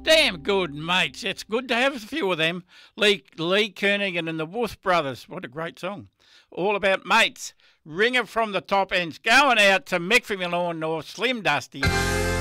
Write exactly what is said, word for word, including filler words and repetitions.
Damn good mates. It's good to have a few of them. Lee, Lee Kernaghan and the Wolf Brothers. What a great song. All about mates. Ringer from the top ends. Going out to Mick from North, Slim Dusty.